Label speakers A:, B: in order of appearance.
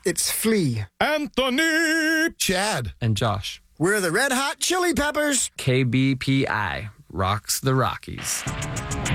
A: It's Flea.
B: Anthony.
C: Chad.
D: And Josh.
A: We're the Red Hot Chili Peppers.
D: KBPI rocks the Rockies.